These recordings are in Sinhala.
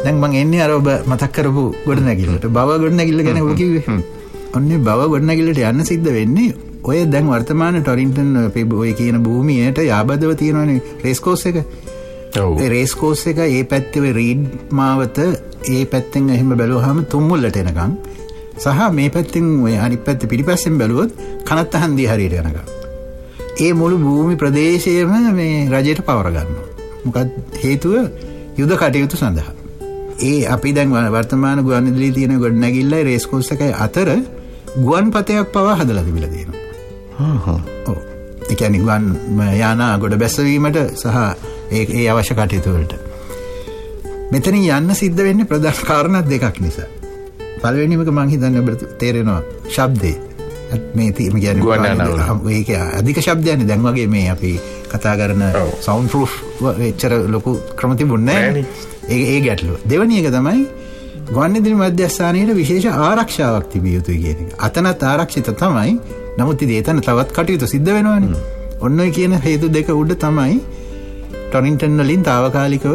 දැන් මම එන්නේ අර ඔබ මතක් කරපු ගොඩනැගිල්ලට. බව ගොඩනැගිල්ල ගැන ඔබ කිව්වේ. ඔන්නේ බව ගොඩනැගිල්ලට යන්න සිද්ධ වෙන්නේ ඔය දැන් වර්තමාන ටොරින්ටන් ඔය කියන භූමියට යාබදව තියෙනවනේ රේස් කෝස් එක. ඒ රේස් කෝස් එක ඒ පැත්තේ රීඩ් මාවත ඒ පැත්තෙන් එහෙම බැලුවාම තුම්මුල්ලට එනකම් සහ මේ පැත්තෙන් ඔය අනිත් පැත්ත පිටිපස්සෙන් බැලුවොත් කනත්තහන්දිය හරියට යනකම්. ඒ මුළු භූමි ප්‍රදේශයේම මේ රජයට පවර ගන්නවා. මොකද හේතුව යුද කටයුතු සඳහා. ඒ අපි දැන් වර්තමාන ගුවන්විදුලියේ තියෙන ගොඩනැගිල්ලයි රේස් කෝස් එකයි අතර ගුවන් පතයක් පවා හදලා තිබිලා තියෙනවා. ඔව්. ඒ කියන්නේ ගුවන් යානා ගොඩ බැසවීමට සහ ඒ අවශ්‍ය කටයුතු වලට. මෙතනින් යන්න සිද්ධ වෙන්නේ ප්‍රධාන කාරණා දෙකක් නිසා. පළවෙනිම එක මම හිතන්නේ ඔබට තේරෙනවා ශබ්දේ. මේ කියන්නේ ඒක අධික ශබ්දයන්නේ දැන් වගේ මේ අපි කතා කරන සවුන්ඩ් ප්‍රූෆ් එච්චර ලොකු ක්‍රම තිබුණේ නැහැ. ඒ ගැටලුව. දෙවෙනි එක තමයි ගුවන්විදුලි මධ්‍යස්ථානයේ විශේෂ ආරක්ෂාවක් තිබිය යුතුයි කියන එක. අතනත් ආරක්ෂිත තමයි. නමුත් ඉතින් එතන තවත් කටයුතු සිද්ධ වෙනවනේ. ඔන්න ඔය කියන හේතු දෙක උඩ තමයි ටොරින්ටන් වලින් తాවකාලිකව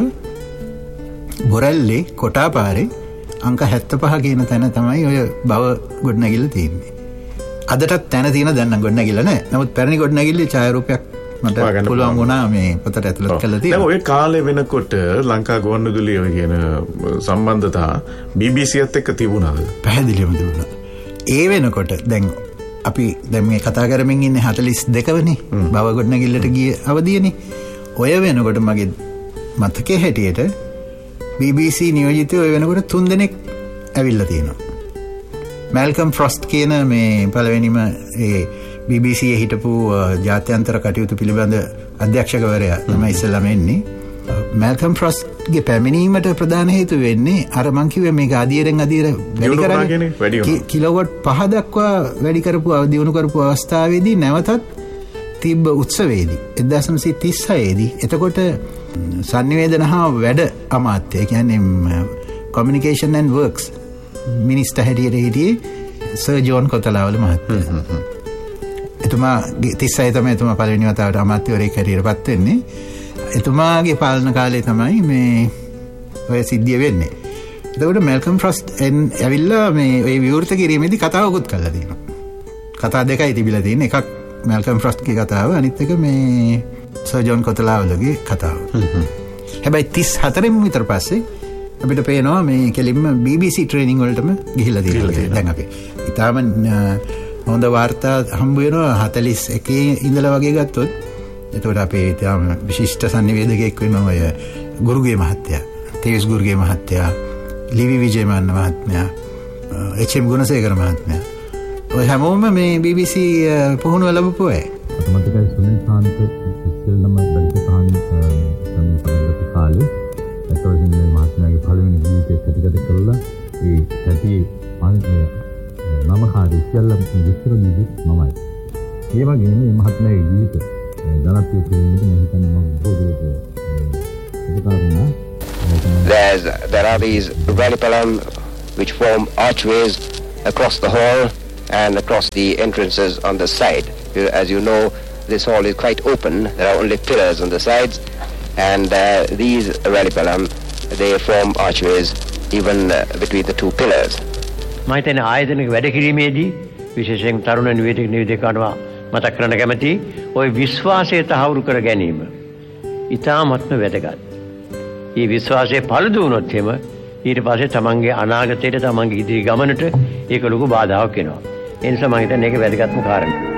බොරැල්ලේ කොටාපාරේ අංක 75 කියන තැන තමයි ඔය බව ගොඩනැගිල්ල තියෙන්නේ. අදටත් තැන තියෙන දැන් නම් ගොඩනැගිල්ල නැහැ. නමුත් පැරණි ගොඩනැගිල්ලේ ඡායාරූපයක් මට පුළුවන් වුණා මේ පොතට ඇතුළත් කරලා තියෙනවා. දැන් ඔය කාලේ වෙනකොට ලංකා ගුවන්විදුලිය ඔය කියන සම්බන්ධතා BBCත් එක්ක තිබුණාද? පැහැදිලිවම තිබුණා. ඒ වෙනකොට දැන් අපි දැන් මේ කතා කරමින් ඉන්නේ 42 වෙනි බව ගොඩනැගිල්ලට ගිය අවදියනේ. ඔය වෙනකොට මගේ මතකයේ හැටියට BBC නියෝජිතයෝ ඔය වෙනකොට 3 දෙනෙක් ඇවිල්ලා තියෙනවා. මැල්කම් ෆ්‍රොස්ට් කියන මේ පළවෙනිම ඒ BBC හිටපු ජාත්‍යන්තර කටයුතු පිළිබඳ අධ්‍යක්ෂකවරයා තමයි ඉස්සෙල්ලාම එන්නේ. මැල්කම් ෆ්‍රොස්ට්ගේ පැමිණීමට ප්‍රධාන හේතුව වෙන්නේ අර මං කිව්වේ මේක අදියරෙන් අදියර වැඩි කරන්නේ කිලෝවොට් 5 දක්වා වැඩි කරපු දියුණු කරපු අවස්ථාවේදී නැවතත් තිබ්බ උත්සවයේදී 1936 දී එතකොට සංනිවේදන හා වැඩ අමාත්‍ය කියන්නේ communication and works මිනිස්ටර් හැටියට හිටියේ සර් ජෝන් කොතලාවල මහත්මයා. එතුමා 36 තමයි එතුමා පළවෙනි වතාවට අමාත්‍යවරයෙක් හැටියට පත් වෙන්නේ. එතුමාගේ පාලන කාලේ තමයි මේ ඔය සිද්ධිය වෙන්නේ. එතකොට මැල්කම් ෆ්‍රොස්ට් ඇවිල්ලා මේ ඔය විවෘත කිරීමේදී කතාවකුත් කරලා තියෙනවා. කතා දෙකයි තිබිලා තියෙන්නේ. එකක් මැල්කම් ෆ්‍රොස්ට්ගේ කතාව, අනිත් එක මේ සර් ජෝන් කොතලාවලගේ කතාව. හැබැයි 34 විතර පස්සේ අපිට පේනවා මේ කෙලින්ම BBC ට්‍රේනින් වලටම ගිහිල්ලා තියෙනවා. දැන් අපි ඊටාම හොඳ වාර්තා හම්බ වෙනවා 41 ඉඳලා වගේ ගත්තොත්. එතකොට අපේ ඊටාම විශිෂ්ට සංනිවේදකයෙක් වෙනවා ඔය ගුරුගේ මහත්තයා, තේජස් ගුරුගේ මහත්තයා, ලිවි විජේමන්න මහත්මයා, එච්.එම්. ගුණසේකර මහත්මයා. ඔය හැමෝම මේ BBC පුහුණුව ලැබපු අය. මතකයි සුනිල් සාන්ත ඉස්සෙල්ලම බලපෑම් සම්පූර්ණ කාලේ ඒතොරින් මහත්මයාගේ පළවෙනි ගීතය ප්‍රතිගත කළා. ඒ සැටි මම කාර්ය ඉස්සෙල්ලම විස්තර දීපු මමයි. ඒ වගේම මේ මහත්මයාගේ ගීත ජනප්‍රිය කිරීමට මම හිතන්නේ මම There are these radipalam which form archways across the hall and across the entrances on the side. As you know, this hall is quite open. There are only pillars on the sides, and these radipalam, they form archways even between the two pillars. මම හිතන්නේ ආයතනික වැඩ කිරීමේදී විශේෂයෙන් තරුණ නිවේදකයන්ව මතක් කරන්න කැමති ওই විශ්වාසය තහවුරු කර ගැනීම ඉතාමත්ම වැදගත්. මේ විශ්වාසය පළදු වුණොත් එහෙම ඊට පස්සේ තමන්ගේ අනාගතයට තමන්ගේ ඉදිරි ගමනට ඒක ලොකු බාධාවක් වෙනවා. ඒ නිසා මම හිතන්නේ ඒක වැදගත්ම කාරණා.